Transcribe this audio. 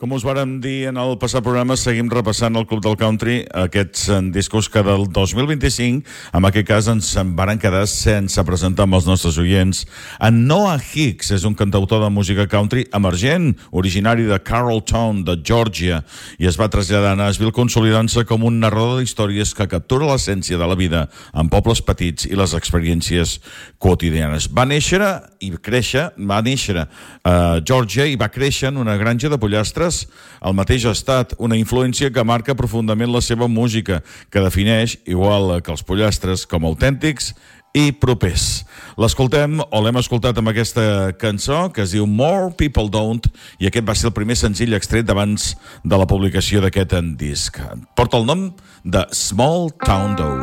Com us vàrem dir en el passat programa, seguim repassant el Club del Country, aquests discos que del 2025, en aquest cas, ens en varen quedar sense presentar amb els nostres oients. En Noah Hicks és un cantautor de música country emergent, originari de Carrollton, de Georgia, i es va traslladar a Nashville consolidant-se com un narrador d'històries que captura l'essència de la vida en pobles petits i les experiències quotidianes. Va néixer a Georgia i va créixer en una granja de pollastres al mateix estat, una influència que marca profundament la seva música, que defineix, igual que els pollastres, com autèntics i propers. L'escoltem, o l'hem escoltat amb aquesta cançó, que es diu More People Don't, i aquest va ser el primer senzill extret abans de la publicació d'aquest disc. Porta el nom de Small Town Dog.